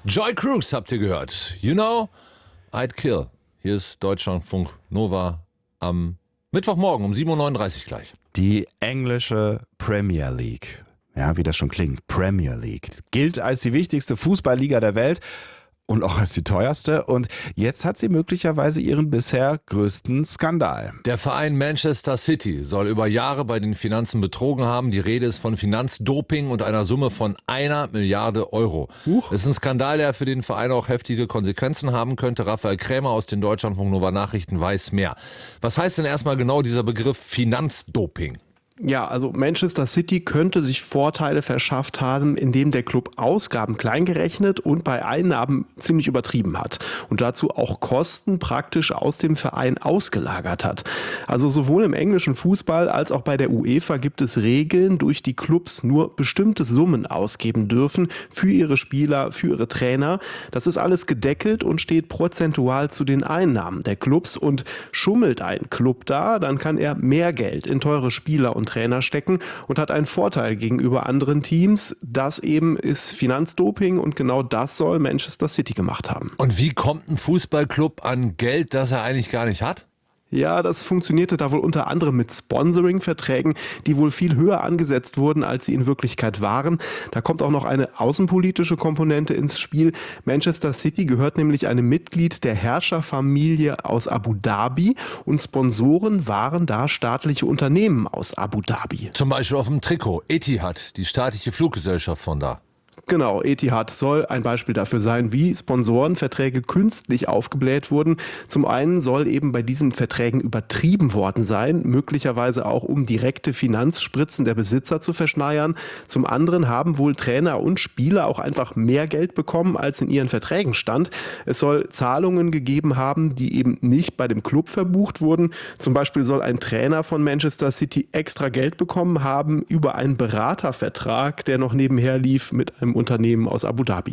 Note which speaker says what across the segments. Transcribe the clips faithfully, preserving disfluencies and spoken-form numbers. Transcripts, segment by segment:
Speaker 1: Joy Cruz habt ihr gehört. You know, I'd kill. Hier ist Deutschlandfunk Nova am Mittwochmorgen um sieben Uhr neununddreißig gleich.
Speaker 2: Die englische Premier League, ja, wie das schon klingt, Premier League, gilt als die wichtigste Fußballliga der Welt und auch als die teuerste. Und jetzt hat sie möglicherweise ihren bisher größten Skandal.
Speaker 1: Der Verein Manchester City soll über Jahre bei den Finanzen betrogen haben. Die Rede ist von Finanzdoping und einer Summe von einer Milliarde Euro.
Speaker 2: Huch.
Speaker 1: Das ist ein Skandal, der für den Verein auch heftige Konsequenzen haben könnte. Raphael Krämer aus den Deutschlandfunk Nova Nachrichten weiß mehr. Was heißt denn erstmal genau dieser Begriff Finanzdoping?
Speaker 3: Ja, also Manchester City könnte sich Vorteile verschafft haben, indem der Club Ausgaben kleingerechnet und bei Einnahmen ziemlich übertrieben hat und dazu auch Kosten praktisch aus dem Verein ausgelagert hat. Also sowohl im englischen Fußball als auch bei der UEFA gibt es Regeln, durch die Clubs nur bestimmte Summen ausgeben dürfen für ihre Spieler, für ihre Trainer. Das ist alles gedeckelt und steht prozentual zu den Einnahmen der Clubs, und schummelt ein Club da, dann kann er mehr Geld in teure Spieler und Trainer stecken und hat einen Vorteil gegenüber anderen Teams. Das eben ist Finanzdoping, und genau das soll Manchester City gemacht haben.
Speaker 1: Und wie kommt ein Fußballclub an Geld, das er eigentlich gar nicht hat?
Speaker 3: Ja, das funktionierte da wohl unter anderem mit Sponsoring-Verträgen, die wohl viel höher angesetzt wurden, als sie in Wirklichkeit waren. Da kommt auch noch eine außenpolitische Komponente ins Spiel. Manchester City gehört nämlich einem Mitglied der Herrscherfamilie aus Abu Dhabi, und Sponsoren waren da staatliche Unternehmen aus Abu Dhabi.
Speaker 1: Zum Beispiel auf dem Trikot Etihad, die staatliche Fluggesellschaft von da.
Speaker 3: Genau, Etihad soll ein Beispiel dafür sein, wie Sponsorenverträge künstlich aufgebläht wurden. Zum einen soll eben bei diesen Verträgen übertrieben worden sein, möglicherweise auch um direkte Finanzspritzen der Besitzer zu verschleiern. Zum anderen haben wohl Trainer und Spieler auch einfach mehr Geld bekommen, als in ihren Verträgen stand. Es soll Zahlungen gegeben haben, die eben nicht bei dem Club verbucht wurden. Zum Beispiel soll ein Trainer von Manchester City extra Geld bekommen haben über einen Beratervertrag, der noch nebenher lief mit einem Unternehmen aus Abu Dhabi.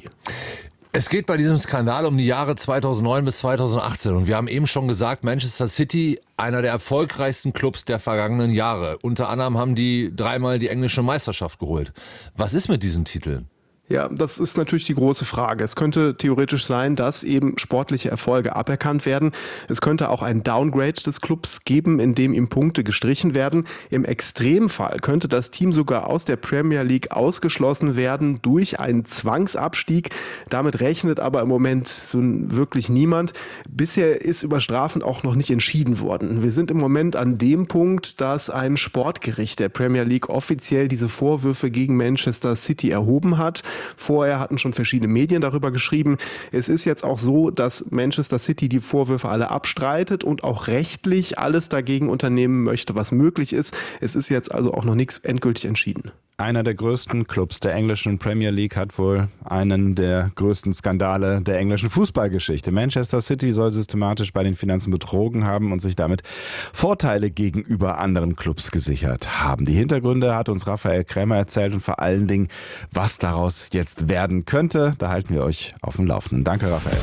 Speaker 1: Es geht bei diesem Skandal um die Jahre zweitausendneun bis zweitausendachtzehn. Und wir haben eben schon gesagt, Manchester City, einer der erfolgreichsten Clubs der vergangenen Jahre. Unter anderem haben die dreimal die englische Meisterschaft geholt. Was ist mit diesen Titeln?
Speaker 3: Ja, das ist natürlich die große Frage. Es könnte theoretisch sein, dass eben sportliche Erfolge aberkannt werden. Es könnte auch ein Downgrade des Clubs geben, in dem ihm Punkte gestrichen werden. Im Extremfall könnte das Team sogar aus der Premier League ausgeschlossen werden durch einen Zwangsabstieg. Damit rechnet aber im Moment so wirklich niemand. Bisher ist über Strafen auch noch nicht entschieden worden. Wir sind im Moment an dem Punkt, dass ein Sportgericht der Premier League offiziell diese Vorwürfe gegen Manchester City erhoben hat. Vorher hatten schon verschiedene Medien darüber geschrieben. Es ist jetzt auch so, dass Manchester City die Vorwürfe alle abstreitet und auch rechtlich alles dagegen unternehmen möchte, was möglich ist. Es ist jetzt also auch noch nichts endgültig entschieden.
Speaker 2: Einer der größten Clubs der englischen Premier League hat wohl einen der größten Skandale der englischen Fußballgeschichte. Manchester City soll systematisch bei den Finanzen betrogen haben und sich damit Vorteile gegenüber anderen Clubs gesichert haben. Die Hintergründe hat uns Raphael Krämer erzählt und vor allen Dingen, was daraus jetzt werden könnte. Da halten wir euch auf dem Laufenden. Danke, Raphael.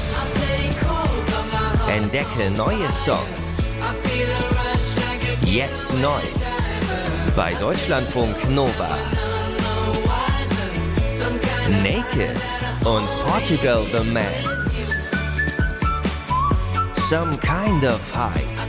Speaker 4: Entdecke neue Songs. Jetzt neu. Bei Deutschlandfunk Nova. Naked und Portugal the Man. Some Kind of High.